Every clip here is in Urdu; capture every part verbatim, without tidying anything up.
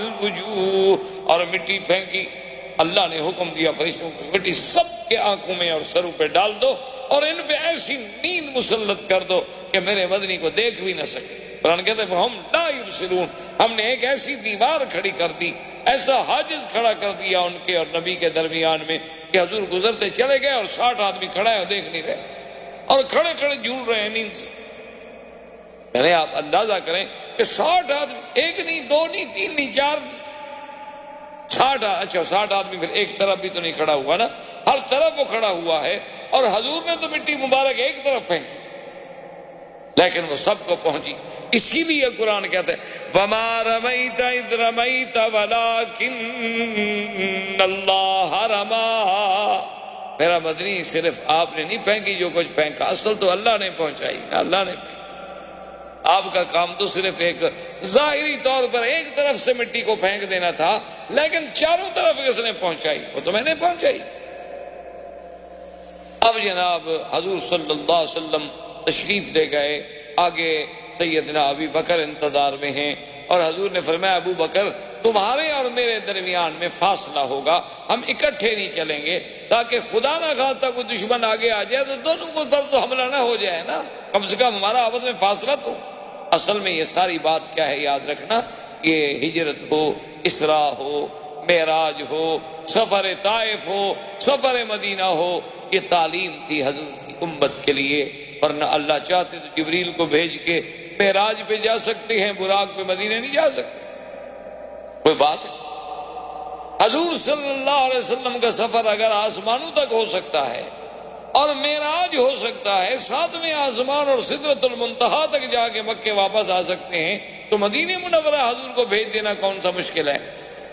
الوجوہ، اور مٹی پھینکی، اللہ نے حکم دیا فرشتوں کو مٹی سب کے آنکھوں میں اور سروں پہ ڈال دو اور ان پہ ایسی نیند مسلط کر دو کہ میرے مدنی کو دیکھ بھی نہ سکے۔ قرآن کہتے ہیں ہم لا یبصرون، ہم نے ایک ایسی دیوار کھڑی کر دی، ایسا حاجز کھڑا کر دیا ان کے اور نبی کے درمیان میں کہ حضور گزرتے چلے گئے اور ساٹھ آدمی کھڑا ہے اور دیکھ نہیں رہے اور کھڑے کھڑے جھول رہے ہیں نیند سے۔ یعنی آپ اندازہ کریں کہ ساٹھ آدمی، ایک نہیں، دو نہیں، تین نہیں، چار نہیں، ساٹھ، اچھا ساٹھ آدمی پھر ایک طرف بھی تو نہیں کھڑا ہوا نا، ہر طرف وہ کھڑا ہوا ہے، اور حضور نے تو مٹی مبارک ایک طرف پھینکی لیکن وہ سب کو پہنچی۔ اسی لیے قرآن کہتے ہیں وَمَا رَمَيْتَ إِذْ رَمَيْتَ وَلَكِنَّ اللَّهَ رَمَىٰ، میرا مدنی صرف آپ نے نہیں پھینکی جو کچھ پھینکا، اصل تو اللہ نے پہنچائی، اللہ نے پھینکی۔ آپ کا کام تو صرف ایک ظاہری طور پر ایک طرف سے مٹی کو پھینک دینا تھا، لیکن چاروں طرف کس نے پہنچائی؟ وہ تو میں نے پہنچائی۔ اب جناب حضور صلی اللہ علیہ وسلم تشریف لے گئے، آگے سیدنا ابی بکر انتظار میں ہیں، اور حضور نے فرمایا ابو بکر تمہارے اور میرے درمیان میں فاصلہ ہوگا، ہم اکٹھے نہیں چلیں گے تاکہ خدا نہ خواستہ کوئی دشمن آگے آ جائے تو دونوں کو پر تو حملہ نہ ہو جائے نا، کم سے کم ہمارا آپس میں فاصلہ تو۔ اصل میں یہ ساری بات کیا ہے یاد رکھنا، یہ ہجرت ہو، اسراء ہو، معراج ہو، سفر طائف ہو، سفر مدینہ ہو، یہ تعلیم تھی حضور کی امت کے لیے، ورنہ اللہ چاہتے تو جبریل کو بھیج کے معراج پہ جا سکتے ہیں، براق پہ مدینہ نہیں جا سکتے، کوئی بات ہے؟ حضور صلی اللہ علیہ وسلم کا سفر اگر آسمانوں تک ہو سکتا ہے اور معراج ہو سکتا ہے، ساتویں آسمان اور سدرۃ المنتہا تک جا کے مکے واپس آ سکتے ہیں، تو مدینہ منورہ حضور کو بھیج دینا کون سا مشکل ہے؟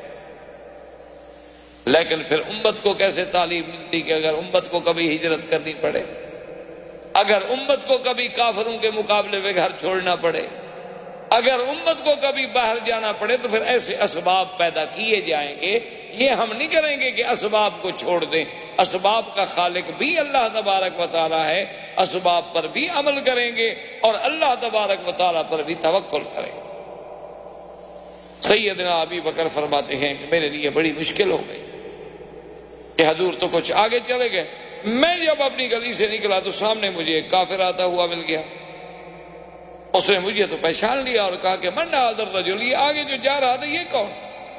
لیکن پھر امت کو کیسے تعلیم ملتی کہ اگر امت کو کبھی ہجرت کرنی پڑے، اگر امت کو کبھی کافروں کے مقابلے میں گھر چھوڑنا پڑے، اگر امت کو کبھی باہر جانا پڑے، تو پھر ایسے اسباب پیدا کیے جائیں گے۔ یہ ہم نہیں کریں گے کہ اسباب کو چھوڑ دیں، اسباب کا خالق بھی اللہ تبارک و تعالی ہے، اسباب پر بھی عمل کریں گے اور اللہ تبارک و تعالی پر بھی توکل کریں گے۔ سیدنا ابی بکر فرماتے ہیں کہ میرے لیے بڑی مشکل ہو گئی کہ حضور تو کچھ آگے چلے گئے، میں جب اپنی گلی سے نکلا تو سامنے مجھے ایک کافر آتا ہوا مل گیا، اس نے مجھے تو پہچان لیا اور کہا کہ من ھذا الرجل، یہ آگے جو جا رہا تھا یہ کون؟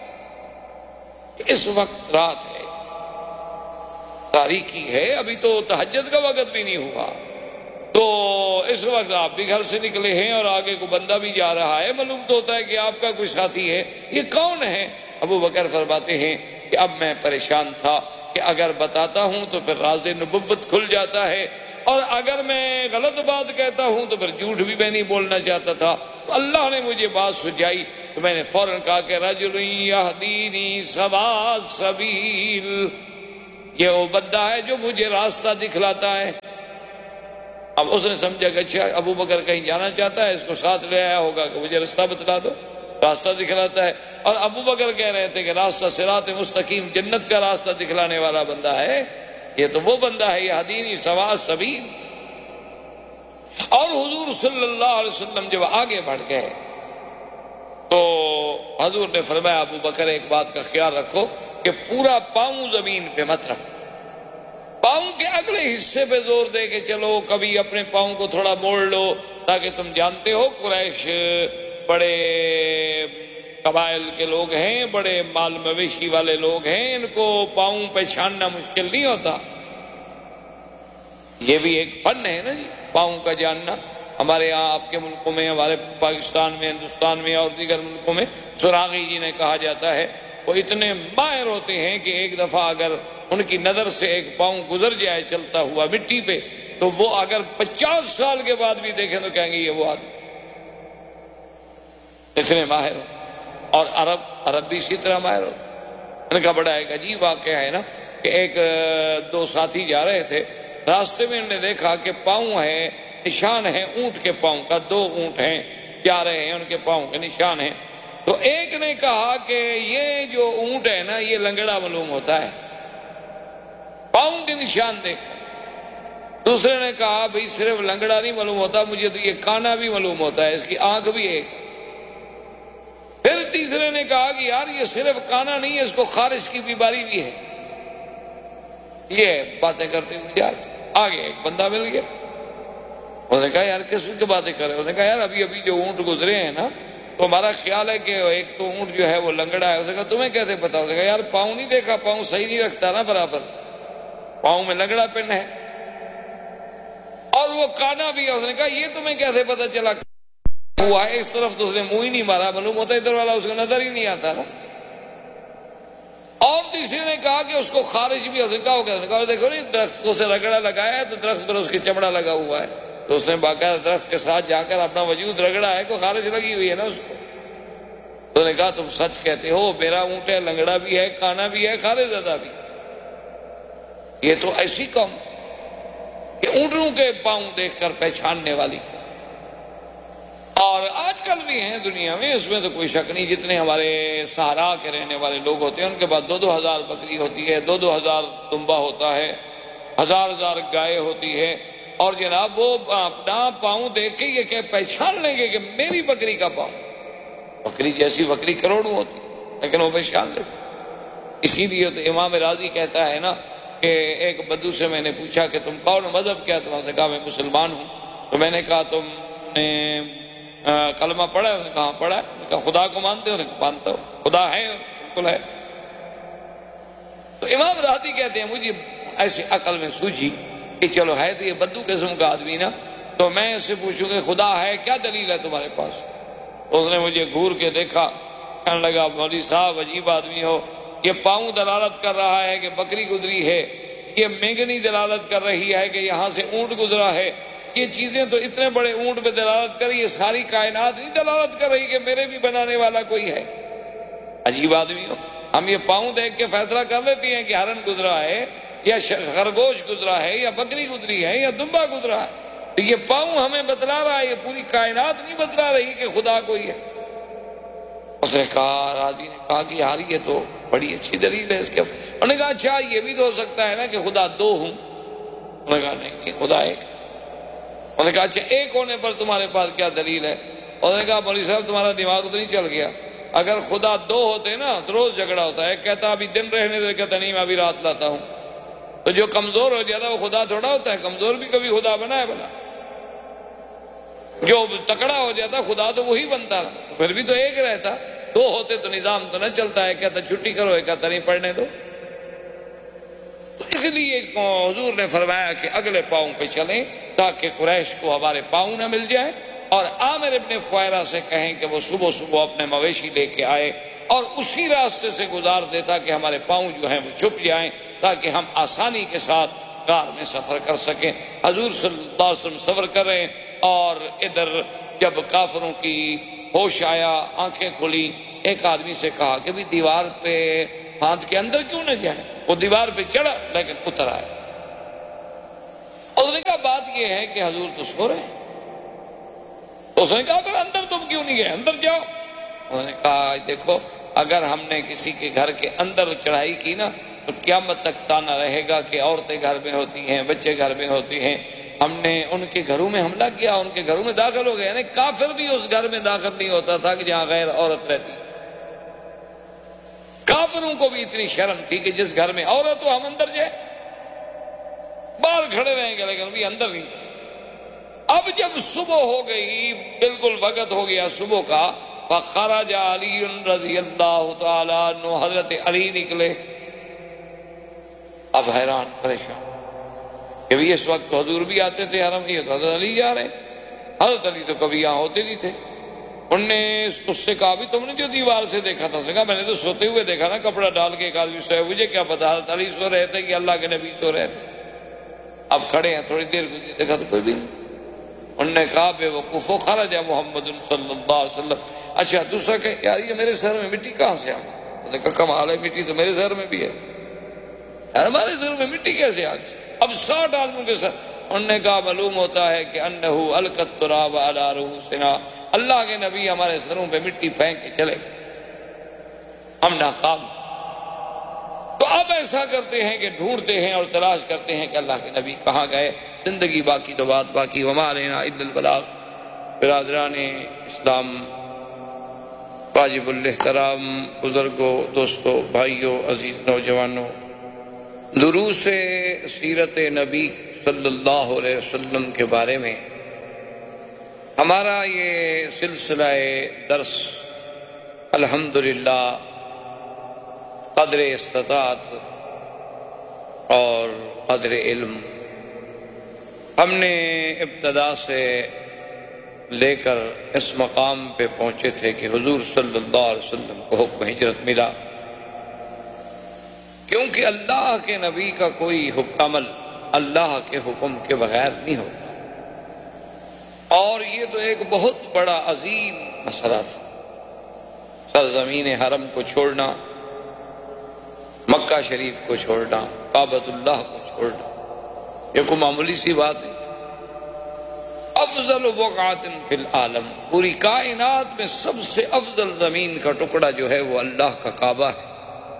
اس وقت رات ہے، تاریکی ہے، ابھی تو تہجد کا وقت بھی نہیں ہوا، تو اس وقت آپ بھی گھر سے نکلے ہیں اور آگے کو بندہ بھی جا رہا ہے، معلوم تو ہوتا ہے کہ آپ کا کوئی ساتھی ہے، یہ کون ہے؟ ابو بکر فرماتے ہیں کہ اب میں پریشان تھا کہ اگر بتاتا ہوں تو پھر راز نبوت کھل جاتا ہے، اور اگر میں غلط بات کہتا ہوں تو پھر جھوٹ بھی میں نہیں بولنا چاہتا تھا، تو اللہ نے مجھے بات سجائی، تو میں نے فوراً کہا کہ رجل یہدینی سوا السبیل، یہ وہ بندہ ہے جو مجھے راستہ دکھلاتا ہے۔ اب اس نے سمجھا کہ اچھا ابو بکر کہیں جانا چاہتا ہے، اس کو ساتھ لے آیا ہوگا کہ مجھے راستہ بتلا دو، راستہ دکھلاتا ہے، اور ابو بکر کہہ رہے تھے کہ راستہ صراط مستقیم، جنت کا راستہ دکھلانے والا بندہ ہے، یہ تو وہ بندہ ہے یہدینی سوا السبیل۔ اور حضور صلی اللہ علیہ وسلم جب آگے بڑھ گئے تو حضور نے فرمایا ابو بکر ایک بات کا خیال رکھو کہ پورا پاؤں زمین پہ مت رکھو، پاؤں کے اگلے حصے پہ زور دے کے چلو، کبھی اپنے پاؤں کو تھوڑا موڑ لو، تاکہ تم جانتے ہو قریش بڑے قبائل کے لوگ ہیں، بڑے مال مویشی والے لوگ ہیں، ان کو پاؤں پہ چھاننا مشکل نہیں ہوتا، یہ بھی ایک فن ہے نا جی، پاؤں کا جاننا۔ ہمارے یہاں آپ کے ملکوں میں، ہمارے پاکستان میں، ہندوستان میں اور دیگر ملکوں میں سراغی جی نے کہا جاتا ہے، وہ اتنے ماہر ہوتے ہیں کہ ایک دفعہ اگر ان کی نظر سے ایک پاؤں گزر جائے چلتا ہوا مٹی پہ، تو وہ اگر پچاس سال کے بعد بھی دیکھیں تو کہیں گے یہ وہ آدمی، اتنے ماہر ہو۔ اور عرب عرب بھی اسی طرح ماہر ہوتے۔ ان کا بڑا ایک عجیب واقعہ ہے نا کہ ایک دو ساتھی جا رہے تھے، راستے میں انہوں نے دیکھا کہ پاؤں ہے، نشان ہے اونٹ کے پاؤں کا، دو اونٹ ہیں جا رہے ہیں، ان کے پاؤں کے نشان ہیں، تو ایک نے کہا کہ یہ جو اونٹ ہے نا یہ لنگڑا معلوم ہوتا ہے پاؤں کے نشان دیکھ کر۔ دوسرے نے کہا بھئی صرف لنگڑا نہیں معلوم ہوتا، مجھے تو یہ کانا بھی معلوم ہوتا ہے، اس کی آنکھ بھی ایک۔ پھر تیسرے نے کہا کہ یار یہ صرف کانا نہیں ہے، اس کو خارش کی بیماری بھی ہے۔ یہ باتیں کرتے ہوئے جا آگے ایک بندہ مل گیا، انہوں نے کہا یار کس کی باتیں کر رہے؟ انہوں نے کہا یار ابھی ابھی جو اونٹ گزرے ہیں نا، تو ہمارا خیال ہے کہ ایک تو اونٹ جو ہے وہ لنگڑا ہے۔ اس نے کہا تمہیں کیسے پتا؟ اس نے کہا یار پاؤں نہیں دیکھا، پاؤں صحیح نہیں رکھتا نا برابر، پاؤں میں لنگڑا پن ہے، اور وہ کانا بھی ہے۔ اس نے کہا یہ تمہیں کیسے پتا چلا ہوا ہے؟ اس طرف تو اس نے منہ ہی نہیں مارا، معلوم ہوتا ادھر والا اس کو نظر ہی نہیں آتا نا۔ اور تیسرے نے کہا کہ اس کو خارش بھی، اس نے کہا اس نے کہا دیکھو نہیں درخت کو سے رگڑا لگایا ہے تو درخت پر اس کی چمڑا لگا ہوا ہے، تو اس نے باقاعدہ درخت کے ساتھ جا کر اپنا وجود رگڑا ہے، کوئی خارش لگی ہوئی ہے نا اس کو۔ تو نے کہا تم سچ کہتے ہو، میرا اونٹ ہے، لنگڑا بھی ہے، کانا بھی ہے، خارش زدہ بھی۔ یہ تو ایسی قوم تھی کہ اونٹوں کے پاؤں دیکھ کر پہچاننے والی، اور آج کل بھی ہیں دنیا میں، اس میں تو کوئی شک نہیں۔ جتنے ہمارے صحرا کے رہنے والے لوگ ہوتے ہیں ان کے پاس دو دو ہزار بکری ہوتی ہے، دو دو ہزار دمبا ہوتا ہے، ہزار ہزار گائے ہوتی ہے، اور جناب وہ اپنا پاؤں دیکھ کے یہ کہ پہچان لیں گے کہ میری بکری کا پاؤں، بکری جیسی بکری کروڑوں ہوتی لیکن وہ پہچان لیتے۔ اسی لیے تو امام راضی کہتا ہے نا کہ ایک بدو سے میں نے پوچھا کہ تم کون مذہب کیا؟ تم نے کہا میں مسلمان ہوں۔ تو میں نے کہا تم نے کلمہ پڑھا ہے؟ اس نے کہا پڑھا ہے۔ میں نے کہا خدا کو مانتے ہو؟ نے کہا مانتا ہوں۔ خدا ہے؟ بالکل ہے۔ تو امام راضی کہتے ہیں مجھے ایسی عقل میں سوجھی کہ چلو ہے تو یہ بدو قسم کا آدمی نا، تو میں اس سے پوچھوں کہ خدا ہے، کیا دلیل ہے تمہارے پاس؟ اس نے مجھے گھور کے دیکھا، کہنے لگا مولوی صاحب عجیب آدمی ہو، یہ پاؤں دلالت کر رہا ہے کہ بکری گزری ہے، یہ مینگنی دلالت کر رہی ہے کہ یہاں سے اونٹ گزرا ہے، یہ چیزیں تو اتنے بڑے اونٹ پہ دلالت کر، یہ ساری کائنات نہیں دلالت کر رہی کہ میرے بھی بنانے والا کوئی ہے۔ عجیب آدمی ہو، ہم یہ پاؤں دیکھ کے فیصلہ کر لیتے ہیں کہ ہرن گزرا ہے یا خرگوش گزرا ہے یا بکری گزری ہے یا دمبا گزرا ہے، تو یہ پاؤں ہمیں بتلا رہا ہے، یہ پوری کائنات نہیں بتلا رہی کہ خدا کوئی ہے۔ اس نے کہا، راضی نے کہا کہ یار یہ تو بڑی اچھی دلیل ہے اس کے۔ انہوں نے کہا اچھا یہ بھی تو ہو سکتا ہے نا کہ خدا دو ہوں؟ انہوں نے کہا نہیں نہیں، خدا ایک۔ انہوں نے کہا اچھا ایک ہونے پر تمہارے پاس کیا دلیل ہے؟ انہوں نے کہا مولوی صاحب تمہارا دماغ تو نہیں چل گیا، اگر خدا دو ہوتے نا تو روز جھگڑا ہوتا ہے، کہتا ابھی دن رہنے دے، کہتا نہیں میں ابھی رات لاتا ہوں۔ تو جو کمزور ہو جاتا ہے وہ خدا تھوڑا ہوتا ہے، کمزور بھی کبھی خدا بنا ہے بنا، جو تکڑا ہو جاتا خدا تو وہی بنتا نا، پھر بھی تو ایک رہتا، دو ہوتے تو نظام تو نہ چلتا ہے، کہتا چھٹی کرو، ایک کہتا نہیں پڑھنے دو۔ تو اس لیے حضور نے فرمایا کہ اگلے پاؤں پہ چلیں تاکہ قریش کو ہمارے پاؤں نہ مل جائے، اور عامر ابن فویرہ سے کہیں کہ وہ صبح صبح اپنے مویشی لے کے آئے اور اسی راستے سے گزار دیتا کہ ہمارے پاؤں جو ہیں وہ چھپ جائیں تاکہ ہم آسانی کے ساتھ غار میں سفر کر سکیں۔ حضور صلی اللہ علیہ وسلم سفر کر رہے ہیں، اور ادھر جب کافروں کی ہوش آیا، آنکھیں کھلی، ایک آدمی سے کہا کہ بھی دیوار پہ ہاتھ کے اندر کیوں نہ جائے؟ وہ دیوار پہ چڑھا لیکن اتر آیا۔ اس نے کہا بات یہ ہے کہ حضور تو سو رہے ہیں۔ اس نے کہا پھر اندر تم کیوں نہیں گئے؟ اندر جاؤ۔ انہوں نے کہا دیکھو اگر ہم نے کسی کے گھر کے اندر چڑھائی کی نا تو قیامت تک تانا رہے گا کہ عورتیں گھر میں ہوتی ہیں، بچے گھر میں ہوتے ہیں، ہم نے ان کے گھروں میں حملہ کیا، ان کے گھروں میں داخل ہو گئے۔ یعنی کافر بھی اس گھر میں داخل نہیں ہوتا تھا کہ جہاں غیر عورت رہتی۔ کافروں کو بھی اتنی شرم تھی کہ جس گھر میں عورت ہو ہم اندر جائیں، باہر کھڑے رہیں گے لیکن بھی اندر نہیں۔ اب جب صبح ہو گئی، بالکل وقت ہو گیا صبح کا، فخرج علی رضی اللہ تعالی عنہ، حضرت علی نکلے۔ اب حیران پریشان کہ بھی اس وقت تو حضور بھی آتے تھے حرم، یہ تو حضرت علی جا رہے ہیں۔ حضرت علی تو کبھی یہاں ہوتے نہیں تھے۔ انہوں نے اس سے کہا بھی تم نے جو دیوار سے دیکھا تھا؟ اس نے کہا میں نے تو سوتے ہوئے دیکھا نا، کپڑا ڈال کے ایک آدمی سوئے، مجھے کیا پتا حضرت علی سو رہے تھے کہ اللہ کے نبی سو رہے تھے۔ اب کھڑے ہیں، تھوڑی دیر گزری، دیکھا تو کوئی بھی نہیں۔ انہوں نے کہا بے وقوف، خرج محمد صلی اللہ علیہ وسلم۔ اچھا دوسرا کہ یار یہ میرے سر میں مٹی کہاں سے آ گئی؟ انہوں نے کہا کمال ہے، مٹی تو میرے سر میں بھی ہے، ہمارے سر میں مٹی کیسے آ گئی؟ اب ساٹھ آدمیوں کے سر۔ انہوں نے کہا معلوم ہوتا ہے کہ انہو القى التراب علی رؤوسنا، اللہ کے نبی ہمارے سروں پہ مٹی پھینک کے چلے گئے، ہم ناکام۔ تو اب ایسا کرتے ہیں کہ ڈھونڈتے ہیں اور تلاش کرتے ہیں کہ اللہ کے نبی کہاں گئے۔ زندگی باقی تو بات باقی، وما علینا الا البلاغ۔ برادران اسلام، واجب الاحترام بزرگوں، دوستوں، بھائیوں، عزیز نوجوانوں، دروس سیرت نبی صلی اللہ علیہ وسلم کے بارے میں ہمارا یہ سلسلہ درس الحمدللہ قدر استطاعت اور قدر علم ہم نے ابتدا سے لے کر اس مقام پہ پہنچے تھے کہ حضور صلی اللہ علیہ وسلم کو حکم ہجرت ملا، کیونکہ اللہ کے نبی کا کوئی حکم عمل اللہ کے حکم کے بغیر نہیں ہوتا، اور یہ تو ایک بہت بڑا عظیم مسئلہ تھا، سرزمین حرم کو چھوڑنا، مکہ شریف کو چھوڑنا، کعبۃ اللہ کو چھوڑنا، یہ کوئی معمولی سی بات نہیں تھی۔ افضل بقعۃ فی العالم، پوری کائنات میں سب سے افضل زمین کا ٹکڑا جو ہے وہ اللہ کا کعبہ ہے،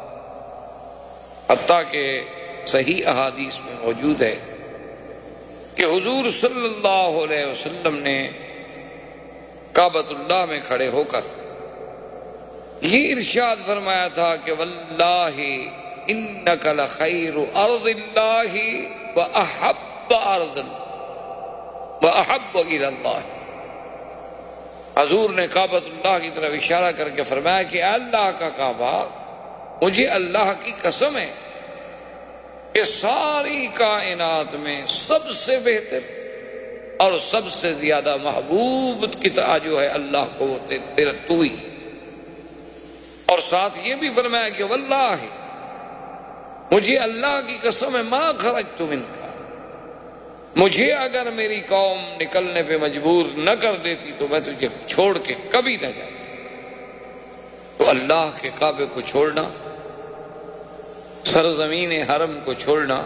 حتیٰ کہ صحیح احادیث میں موجود ہے کہ حضور صلی اللہ علیہ وسلم نے کعبۃ اللہ میں کھڑے ہو کر یہ ارشاد فرمایا تھا کہ واللہ انک لخیر ارض اللہ واحب ارض واحب الی اللہ۔ حضور نے کعبۃ اللہ کی طرف اشارہ کر کے فرمایا کہ اللہ کا کعبہ، مجھے اللہ کی قسم ہے کہ ساری کائنات میں سب سے بہتر اور سب سے زیادہ محبوب کی طرح جو ہے اللہ کو وہ تیرا تو ہی، اور ساتھ یہ بھی فرمایا کہ واللہ مجھے اللہ کی قسم ہے ما خرجت منک، مجھے اگر میری قوم نکلنے پہ مجبور نہ کر دیتی تو میں تجھے چھوڑ کے کبھی نہ جاتا۔ تو اللہ کے کعبے کو چھوڑنا، سرزمین حرم کو چھوڑنا،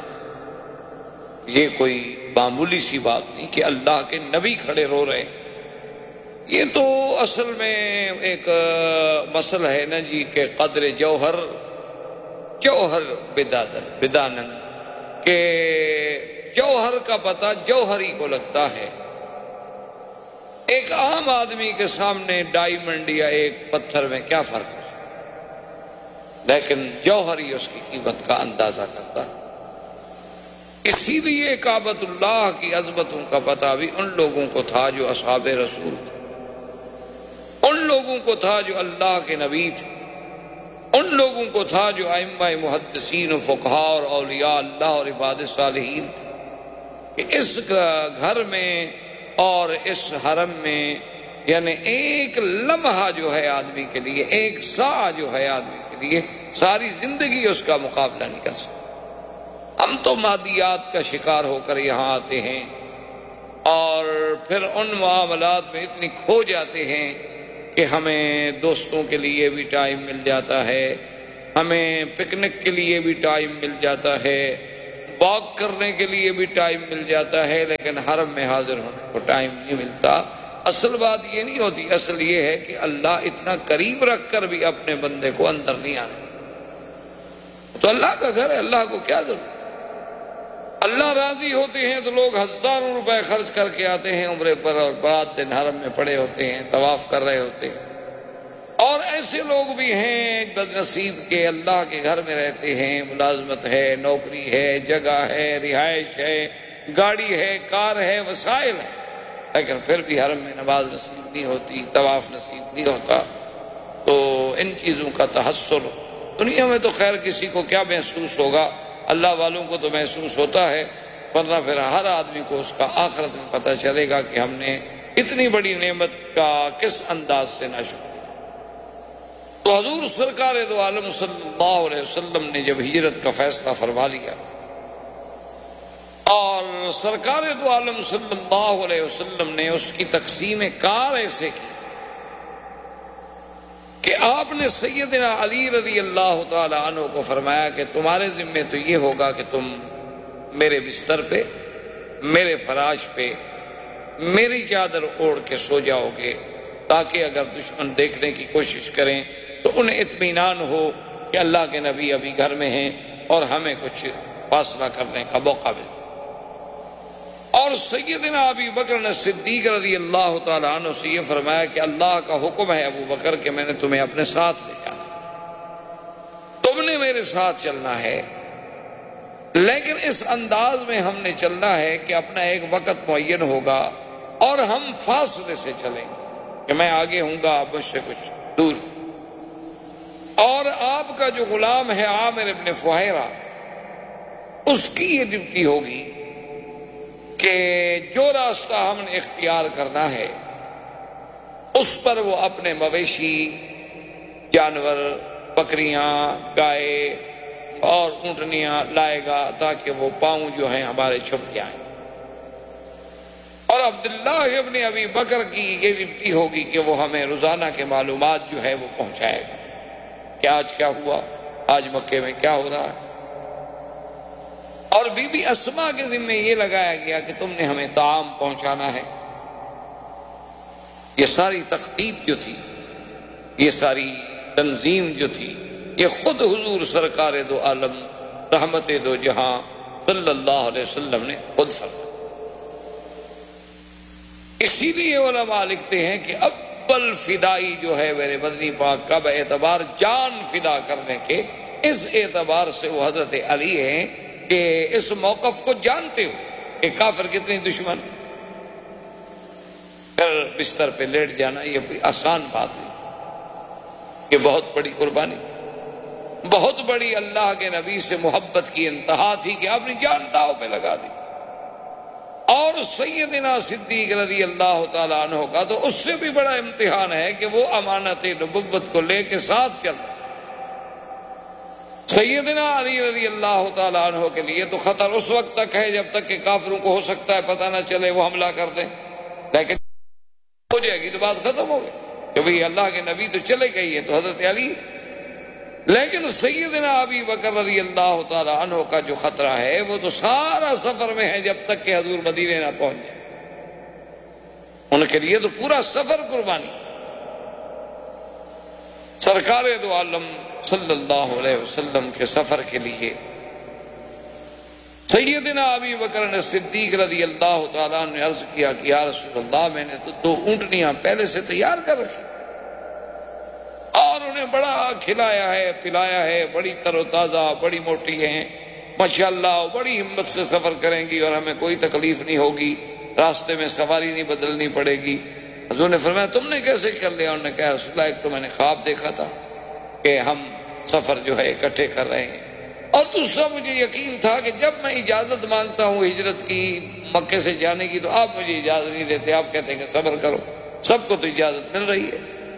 یہ کوئی معمولی سی بات نہیں کہ اللہ کے نبی کھڑے رو رہے، یہ تو اصل میں ایک مسئلہ ہے نا جی کہ قدر جوہر جوہر بدادن بدانن، کہ جوہر کا پتہ جوہری کو لگتا ہے۔ ایک عام آدمی کے سامنے ڈائمنڈ یا ایک پتھر میں کیا فرق ہے، لیکن جوہری اس کی قیمت کا اندازہ کرتا ہے۔ اسی لیے کعبۃ اللہ کی عظمتوں کا پتہ بھی ان لوگوں کو تھا جو اصحاب رسول تھے، ان لوگوں کو تھا جو اللہ کے نبی تھے، ان لوگوں کو تھا جو ائمہ محدثین و فقہاء اور اولیاء اللہ اور عباد صالحین تھے، کہ اس گھر میں اور اس حرم میں یعنی ایک لمحہ جو ہے آدمی کے لیے، ایک سا جو ہے آدمی کے لیے ساری زندگی اس کا مقابلہ نہیں کر سکتا۔ ہم تو مادیات کا شکار ہو کر یہاں آتے ہیں اور پھر ان معاملات میں اتنی کھو جاتے ہیں کہ ہمیں دوستوں کے لیے بھی ٹائم مل جاتا ہے، ہمیں پکنک کے لیے بھی ٹائم مل جاتا ہے، واک کرنے کے لیے بھی ٹائم مل جاتا ہے، لیکن حرم میں حاضر ہونے کو ٹائم نہیں ملتا۔ اصل بات یہ نہیں ہوتی، اصل یہ ہے کہ اللہ اتنا قریب رکھ کر بھی اپنے بندے کو اندر نہیں آنے، تو اللہ کا گھر ہے، اللہ کو کیا ضرورت؟ اللہ راضی ہوتے ہیں تو لوگ ہزاروں روپے خرچ کر کے آتے ہیں عمرے پر، اور رات دن حرم میں پڑے ہوتے ہیں، طواف کر رہے ہوتے ہیں۔ اور ایسے لوگ بھی ہیں بد نصیب کے اللہ کے گھر میں رہتے ہیں، ملازمت ہے، نوکری ہے، جگہ ہے، رہائش ہے، گاڑی ہے، کار ہے، وسائل ہے، لیکن پھر بھی حرم میں نماز نصیب نہیں ہوتی، طواف نصیب نہیں ہوتا۔ تو ان چیزوں کا تحسر دنیا میں تو خیر کسی کو کیا محسوس ہوگا، اللہ والوں کو تو محسوس ہوتا ہے، ورنہ پھر ہر آدمی کو اس کا آخرت میں پتہ چلے گا کہ ہم نے اتنی بڑی نعمت کا کس انداز سے ناشکر۔ تو حضور سرکار دو عالم صلی اللہ علیہ وسلم نے جب ہجرت کا فیصلہ فرما لیا، اور سرکار دو عالم صلی اللہ علیہ وسلم نے اس کی تقسیم کار ایسے کی کہ آپ نے سیدنا علی رضی اللہ تعالی عنہ کو فرمایا کہ تمہارے ذمے تو یہ ہوگا کہ تم میرے بستر پہ، میرے فراش پہ میری چادر اوڑھ کے سو جاؤ گے، تاکہ اگر دشمن دیکھنے کی کوشش کریں تو انہیں اطمینان ہو کہ اللہ کے نبی ابھی گھر میں ہیں اور ہمیں کچھ فاصلہ کرنے کا موقع ملے۔ اور سیدنا ابی بکر صدیق رضی اللہ تعالیٰ عنہ سے یہ فرمایا کہ اللہ کا حکم ہے ابو بکر کہ میں نے تمہیں اپنے ساتھ لے جانا، تم نے میرے ساتھ چلنا ہے، لیکن اس انداز میں ہم نے چلنا ہے کہ اپنا ایک وقت معین ہوگا اور ہم فاصلے سے چلیں کہ میں آگے ہوں گا، آپ مجھ سے کچھ دور، اور آپ کا جو غلام ہے عامر ابن فہیرہ، اس کی یہ ڈیوٹی ہوگی کہ جو راستہ ہم نے اختیار کرنا ہے اس پر وہ اپنے مویشی جانور، بکریاں، گائے اور اونٹنیاں لائے گا تاکہ وہ پاؤں جو ہیں ہمارے چھپ جائیں، اور عبداللہ ابن ابی بکر کی یہ ڈیوٹی ہوگی کہ وہ ہمیں روزانہ کے معلومات جو ہے وہ پہنچائے گا کہ آج کیا ہوا، آج مکے میں کیا ہو رہا ہے۔ اور بی بی اسما کے ذمہ یہ لگایا گیا کہ تم نے ہمیں طعام پہنچانا ہے۔ یہ ساری تخطیط جو تھی، یہ ساری تنظیم جو تھی، یہ خود حضور سرکار دو عالم رحمت دو جہاں صلی اللہ علیہ وسلم نے خود فرمایا۔ اسی لیے علماء لکھتے ہیں کہ اول فدائی جو ہے میرے مدنی پاک کا باعتبار جان فدا کرنے کے، اس اعتبار سے وہ حضرت علی ہیں کہ اس موقف کو جانتے ہو کہ کافر کتنے دشمن، پھر بستر پہ لیٹ جانا یہ کوئی آسان بات نہیں تھی، یہ بہت بڑی قربانی تھی، بہت بڑی اللہ کے نبی سے محبت کی انتہا تھی کہ اپنی جان داؤ پہ لگا دی۔ اور سیدنا صدیق رضی اللہ تعالیٰ عنہ کا تو اس سے بھی بڑا امتحان ہے کہ وہ امانت نبوت کو لے کے ساتھ چل رہا۔ سیدنا علی رضی اللہ تعالیٰ عنہ کے لیے تو خطر اس وقت تک ہے جب تک کہ کافروں کو ہو سکتا ہے پتہ نہ چلے وہ حملہ کر دیں، لیکن ہو جائے گی تو بات ختم ہو گئی کہ بھئی اللہ کے نبی تو چلے گئی ہے تو حضرت علی۔ لیکن سیدنا ابی بکر رضی اللہ تعالیٰ عنہ کا جو خطرہ ہے وہ تو سارا سفر میں ہے جب تک کہ حضور مدینے نہ پہنچ جائے، ان کے لیے تو پورا سفر قربانی۔ سرکار دو عالم صلی اللہ علیہ وسلم کے سفر کے لیے سیدنا ابی بکر صدیق رضی اللہ تعالیٰ نے عرض کیا کہ یا رسول اللہ میں نے تو دو اونٹنیاں پہلے سے تیار کر رکھی اور انہیں بڑا کھلایا ہے پلایا ہے، بڑی تر و تازہ، بڑی موٹی ہیں ماشاءاللہ، بڑی ہمت سے سفر کریں گی اور ہمیں کوئی تکلیف نہیں ہوگی، راستے میں سواری نہیں بدلنی پڑے گی۔ حضور نے فرمایا تم نے کیسے کر لیا؟ انہوں نے کہا رسول اللہ ایک تو میں نے خواب دیکھا تھا کہ ہم سفر جو ہے اکٹھے کر رہے ہیں، اور دوسرا مجھے یقین تھا کہ جب میں اجازت مانگتا ہوں ہجرت کی مکے سے جانے کی تو آپ مجھے اجازت نہیں دیتے، آپ کہتے ہیں کہ صبر کرو، سب کو تو اجازت مل رہی ہے۔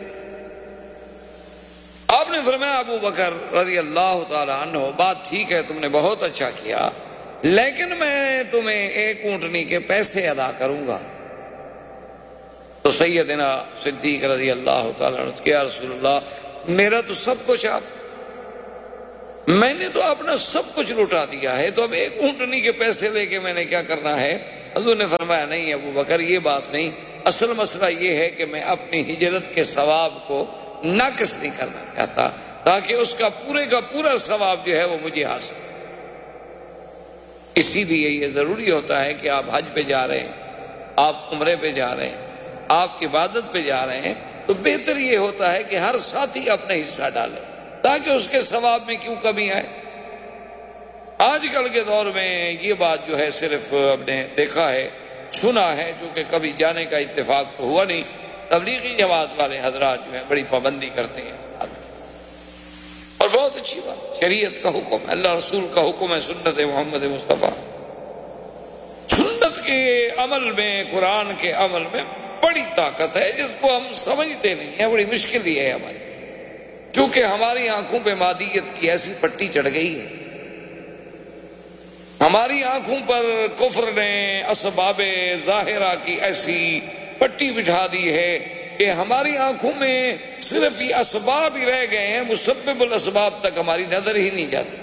آپ نے فرمایا ابو بکر رضی اللہ تعالی عنہ بات ٹھیک ہے، تم نے بہت اچھا کیا، لیکن میں تمہیں ایک اونٹنی کے پیسے ادا کروں گا۔ تو سیدنا صدیق رضی اللہ تعالیٰ عنہ کہ یا رسول اللہ میرا تو سب کچھ آپ، میں نے تو اپنا سب کچھ لوٹا دیا ہے، تو اب ایک اونٹنی کے پیسے لے کے میں نے کیا کرنا ہے؟ حضور نے فرمایا نہیں ابو بکر یہ بات نہیں، اصل مسئلہ یہ ہے کہ میں اپنی ہجرت کے ثواب کو ناقص نہیں کرنا چاہتا تاکہ اس کا پورے کا پورا ثواب جو ہے وہ مجھے حاصل۔ اسی لیے یہ ضروری ہوتا ہے کہ آپ حج پہ جا رہے ہیں، آپ عمرے پہ جا رہے ہیں، آپ عبادت پہ جا رہے ہیں، تو بہتر یہ ہوتا ہے کہ ہر ساتھی اپنا حصہ ڈالے تاکہ اس کے ثواب میں کیوں کمی آئے۔ آج کل کے دور میں یہ بات جو ہے صرف ہم نے دیکھا ہے، سنا ہے، جو کہ کبھی جانے کا اتفاق تو ہوا نہیں۔ تبلیغی جماعت والے حضرات جو ہیں بڑی پابندی کرتے ہیں اور بہت اچھی بات، شریعت کا حکم ہے، اللہ رسول کا حکم ہے، سنت محمد مصطفیٰ، سنت کے عمل میں، قرآن کے عمل میں بڑی طاقت ہے جس کو ہم سمجھتے نہیں ہیں، بڑی مشکل ہی ہے ہماری، کیونکہ ہماری آنکھوں پہ مادیت کی ایسی پٹی چڑھ گئی ہے، ہماری آنکھوں پر کفر نے اسباب ظاہرہ کی ایسی پٹی بٹھا دی ہے کہ ہماری آنکھوں میں صرف یہ اسباب ہی رہ گئے ہیں، مسبب الاسباب تک ہماری نظر ہی نہیں جاتی۔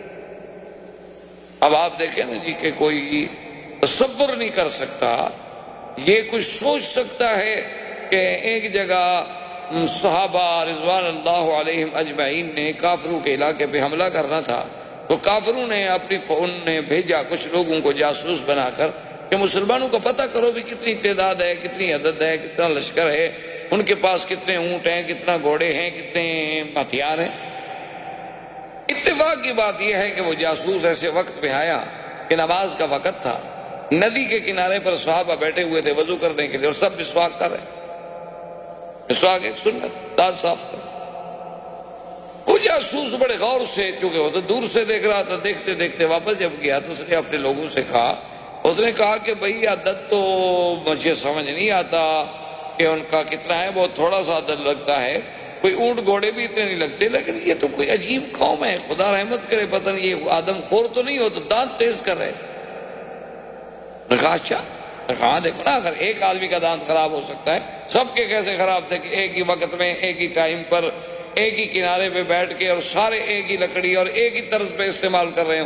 اب آپ دیکھیں نا جی کہ کوئی تصور نہیں کر سکتا، یہ کوئی سوچ سکتا ہے کہ ایک جگہ صحابہ رضوان اللہ علیہم اجمعین نے کافروں کے علاقے پہ حملہ کرنا تھا، تو کافروں نے اپنی فون نے بھیجا کچھ لوگوں کو جاسوس بنا کر کہ مسلمانوں کا پتہ کرو بھی کتنی تعداد ہے، کتنی عدد ہے، کتنا لشکر ہے، ان کے پاس کتنے اونٹ ہیں، کتنا گھوڑے ہیں، کتنے ہتھیار ہیں۔ اتفاق کی بات یہ ہے کہ وہ جاسوس ایسے وقت میں آیا کہ نماز کا وقت تھا، ندی کے کنارے پر صحابہ بیٹھے ہوئے تھے وضو کرنے کے لیے، اور سب مسواک کر رہے۔ مسواک ایک سنت، دانت صاف کر۔ وہ جاسوس بڑے غور سے، چونکہ وہ تو دور سے دیکھ رہا تھا، دیکھتے دیکھتے واپس جب گیا تو اس نے اپنے لوگوں سے کہا، اس نے کہا کہ بھئی عدد تو مجھے سمجھ نہیں آتا کہ ان کا کتنا ہے، بہت تھوڑا سا عدد لگتا ہے، کوئی اونٹ گھوڑے بھی اتنے نہیں لگتے، لیکن یہ تو کوئی عجیب قوم ہے، خدا رحمت کرے، پتہ نہیں یہ آدم خور تو نہیں ہو، تو دانت تیز کر رہے۔ نے کہا اچھا، نے کہا دیکھو نا، اگر ایک آدمی کا دانت خراب ہو سکتا ہے، سب کے کیسے خراب تھے کہ ایک ہی وقت میں، ایک ہی ٹائم پر، ایک ہی کنارے پہ بیٹھ کے، اور سارے ایک ہی لکڑی اور ایک ہی طرز پہ استعمال کر رہے ہوں۔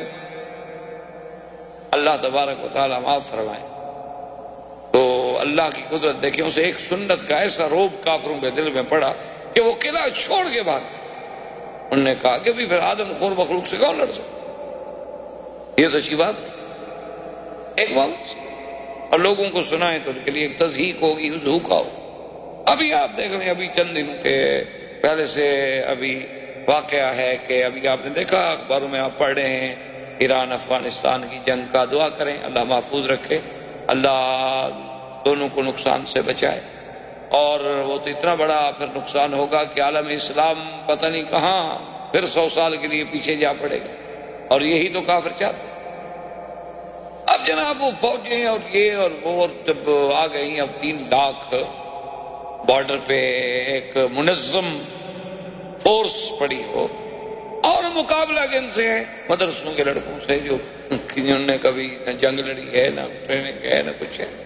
اللہ تبارک و تعالیٰ معاف فرمائے۔ تو اللہ کی قدرت دیکھیں، اسے ایک سنت کا ایسا روب کافروں کے دل میں پڑا کہ وہ قلعہ چھوڑ کے بھاگ گئے۔ انہوں نے کہا کہ بھی پھر آدم خور مخلوق سے کون لڑ سکتا؟ یہ تو اچھی بات ہے، ایک بات اور لوگوں کو سنائیں تو ان کے لیے ایک تضحیق ہوگی، ضحوکا ہو۔ ابھی آپ دیکھ رہے ہیں، ابھی چند دنوں کے پہلے سے ابھی واقعہ ہے کہ ابھی آپ نے دیکھا اخباروں میں، آپ پڑھ رہے ہیں، ایران افغانستان کی جنگ کا۔ دعا کریں اللہ محفوظ رکھے، اللہ دونوں کو نقصان سے بچائے، اور وہ تو اتنا بڑا پھر نقصان ہوگا کہ عالم اسلام پتہ نہیں کہاں پھر سو سال کے لیے پیچھے جا پڑے گا، اور یہی تو کافر چاہتے۔ اب جناب وہ فوجیں اور یہ اور وہ، اور جب آ گئی اب تین لاکھ بارڈر پہ ایک منظم فورس پڑی ہو، اور مقابلہ کن سے ہے؟ مدرسوں کے لڑکوں سے، جو جنہوں نے کبھی نہ جنگ لڑی ہے، نہ ٹریننگ ہے، نہ کچھ ہے۔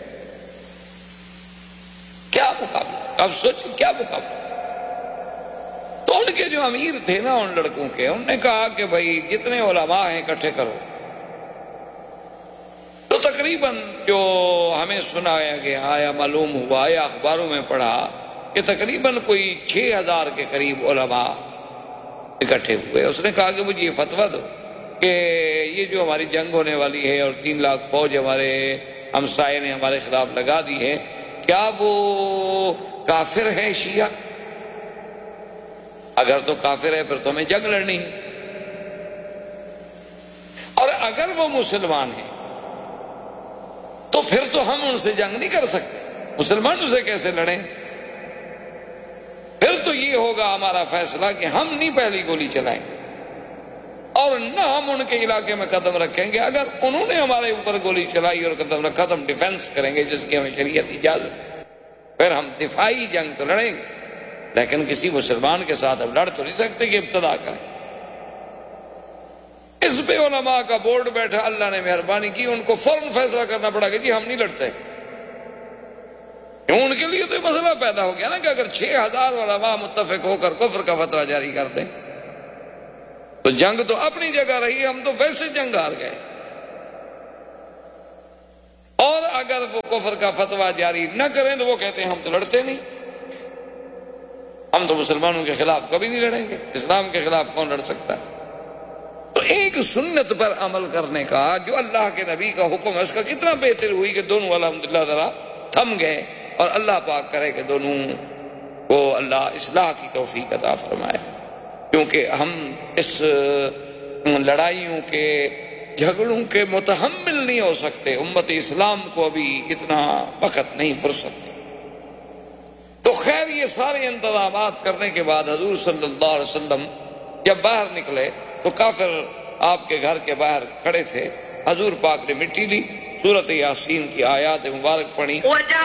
کیا مقابلہ؟ اب سوچیں کیا مقابلہ۔ تو ان کے جو امیر تھے نا ان لڑکوں کے، انہوں نے کہا کہ بھائی جتنے علماء ہیں اکٹھے کرو۔ تو تقریباً جو ہمیں سنایا گیا یا معلوم ہوا یا اخباروں میں پڑھا کہ تقریباً کوئی چھ ہزار کے قریب علماء اکٹھے ہوئے۔ اس نے کہا کہ مجھے یہ فتویٰ دو کہ یہ جو ہماری جنگ ہونے والی ہے اور تین لاکھ فوج ہمارے ہمسائے نے ہمارے خلاف لگا دی ہے، کیا وہ کافر ہے شیعہ؟ اگر تو کافر ہے پھر تو ہمیں جنگ لڑنی ہے، اور اگر وہ مسلمان ہیں تو پھر تو ہم ان سے جنگ نہیں کر سکتے، مسلمانوں سے کیسے لڑیں؟ پھر تو یہ ہوگا ہمارا فیصلہ کہ ہم نہیں پہلی گولی چلائیں گے، اور نہ ہم ان کے علاقے میں قدم رکھیں گے۔ اگر انہوں نے ہمارے اوپر گولی چلائی اور قدم رکھا تو ہم ڈیفنس کریں گے، جس کی ہمیں شریعت اجازت ہے، پھر ہم دفاعی جنگ تو لڑیں گے، لیکن کسی مسلمان کے ساتھ اب لڑ تو نہیں سکتے کہ ابتدا کریں۔ اس پہ علماء کا بورڈ بیٹھا، اللہ نے مہربانی کی، ان کو فوراً فیصلہ کرنا پڑا کہ جی ہم نہیں لڑتے۔ ان کے لیے تو یہ مسئلہ پیدا ہو گیا نا کہ اگر چھ ہزار علماء متفق ہو کر کفر کا فتویٰ جاری کر دیں تو جنگ تو اپنی جگہ رہی، ہم تو ویسے جنگ ہار گئے، اور اگر وہ کفر کا فتویٰ جاری نہ کریں تو وہ کہتے ہیں ہم تو لڑتے نہیں، ہم تو مسلمانوں کے خلاف کبھی نہیں لڑیں گے، اسلام کے خلاف کون لڑ سکتا ہے؟ تو ایک سنت پر عمل کرنے کا جو اللہ کے نبی کا حکم ہے، اس کا کتنا بہتر ہوئی کہ دونوں الحمدللہ ذرا تھم گئے، اور اللہ پاک کرے کہ دونوں کو اللہ اصلاح کی توفیق عطا فرمائے، کیونکہ ہم اس لڑائیوں کے جھگڑوں کے متحمل نہیں ہو سکتے، امت اسلام کو ابھی اتنا وقت نہیں، فرصت نہیں۔ تو خیر یہ سارے انتظامات کرنے کے بعد حضور صلی اللہ علیہ وسلم جب باہر نکلے تو کافر آپ کے گھر کے باہر کھڑے تھے، حضور پاک نے مٹی لی، سورۃ یاسین کی آیات مبارک پڑھی۔